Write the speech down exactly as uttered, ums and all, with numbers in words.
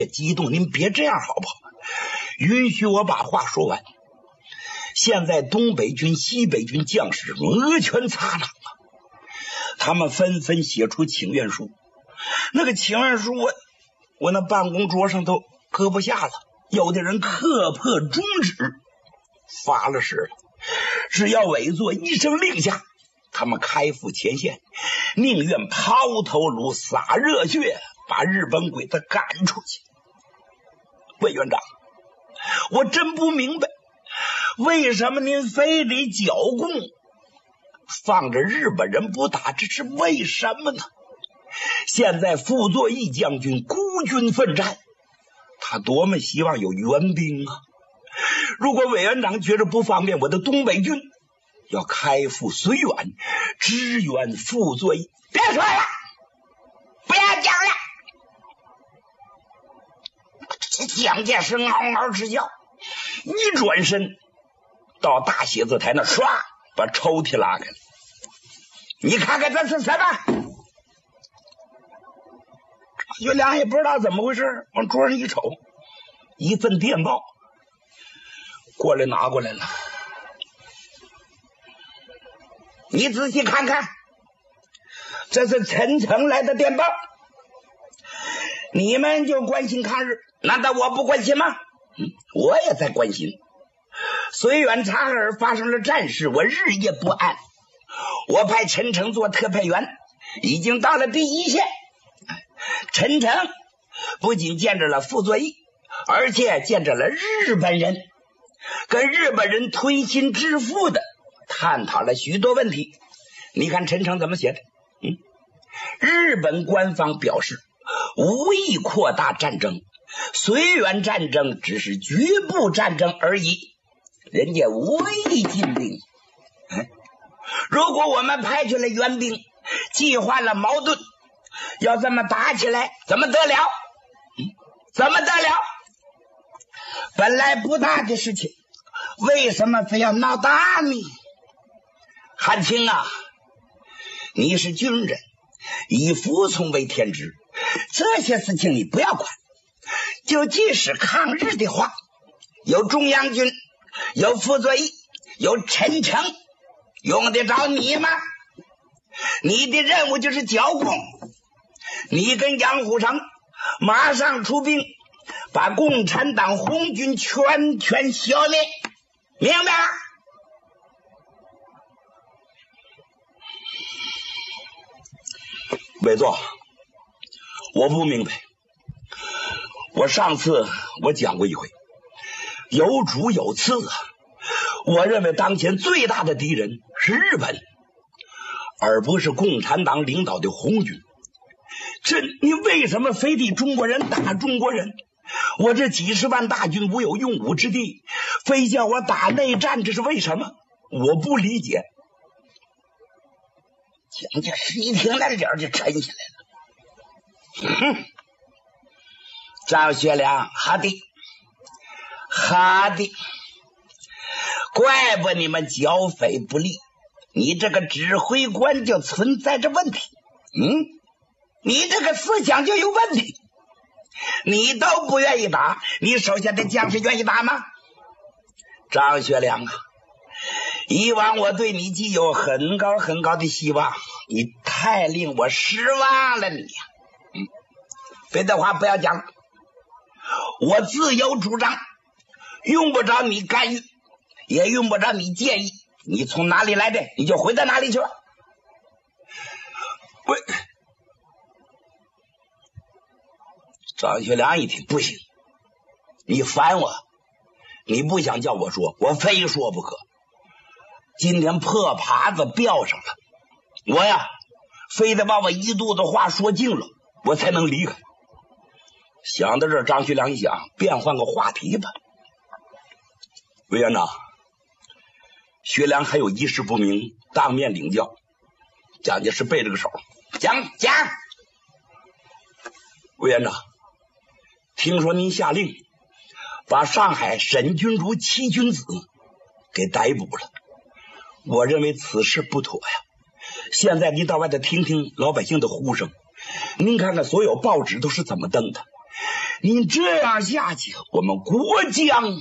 激动，您别这样好不好？允许我把话说完。现在东北军、西北军将士摩拳擦掌啊，他们纷纷写出请愿书。那个请愿书我我那办公桌上都搁不下了，有的人刻破中指，发了誓了，只要委座一声令下，他们开赴前线，宁愿抛头颅洒热血，把日本鬼子赶出去。委员长，我真不明白，为什么您非得剿共，放着日本人不打，这是为什么呢？现在傅作义将军孤军奋战，他多么希望有援兵啊！如果委员长觉得不方便，我的东北军要开赴绥远支援傅作义。别说了，不要讲了。这蒋介石嗷嗷直叫，一转身到大写字台那，唰把抽屉拉开了。你看看这是什么？岳良也不知道怎么回事，往桌上一瞅，一份电报，过来拿过来了。你仔细看看，这是陈诚来的电报。你们就关心抗日，难道我不关心吗？嗯，我也在关心。绥远察哈尔发生了战事，我日夜不安。我派陈诚做特派员，已经到了第一线。陈诚不仅见着了傅作义，而且见着了日本人，跟日本人推心置腹的探讨了许多问题。你看陈诚怎么写的？嗯，日本官方表示无意扩大战争，绥远战争只是局部战争而已，人家无意进兵。嗯，如果我们派去了援兵，激化了矛盾，要这么打起来怎么得了？嗯，怎么得了？本来不大的事情，为什么非要闹大呢？汉卿啊，你是军人，以服从为天职，这些事情你不要管。就即使抗日的话，有中央军，有傅作义，有陈诚，用得着你吗？你的任务就是剿共，你跟杨虎城马上出兵，把共产党红军全权消灭，明白了？委座，我不明白。我上次我讲过一回，有主有次啊。我认为当前最大的敌人是日本，而不是共产党领导的红军。这你为什么非得中国人打中国人？我这几十万大军无有用武之地，非叫我打内战，这是为什么？我不理解。蒋介石一听，那脸就沉下来了。哼，张学良，好的，好的，怪不你们剿匪不利，你这个指挥官就存在着问题。嗯，你这个思想就有问题。你都不愿意打，你手下的将士愿意打吗？张学良啊，以往我对你既有很高很高的希望，你太令我失望了你。嗯，别的话不要讲，我自有主张，用不着你干预，也用不着你建议，你从哪里来的你就回到哪里去吧。喂，张学良一听，不行，你烦我，你不想叫我说，我非说不可。今天破耙子吊上了，我呀非得把我一肚子话说尽了，我才能离开。想到这儿，张学良一想，变换个话题吧。委员长，学良还有一事不明，当面领教。蒋介石背着个手，讲讲。委员长，听说您下令把上海沈君儒七君子给逮捕了，我认为此事不妥呀。现在您到外头听听老百姓的呼声，您看看所有报纸都是怎么登的。 你这样下去，我们国将